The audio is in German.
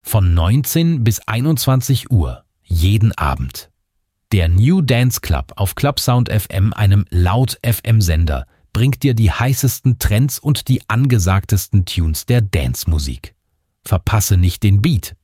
Von 19 bis 21 Uhr, jeden Abend. Der New Dance Club auf Clubsound FM, einem Laut-FM-Sender, bringt dir die heißesten Trends und die angesagtesten Tunes der Dance-Musik. Verpasse nicht den Beat.